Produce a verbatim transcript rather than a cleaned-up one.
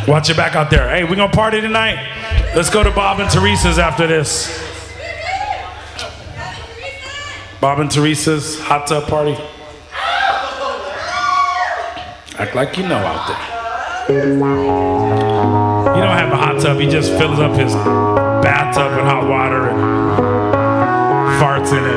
Watch your back out there. Hey, we gonna party tonight? Let's go to Bob and Teresa's after this. Bob and Teresa's hot tub party. Act like you know out there. You don't have a hot tub. He just fills up his bathtub with hot water and farts in it.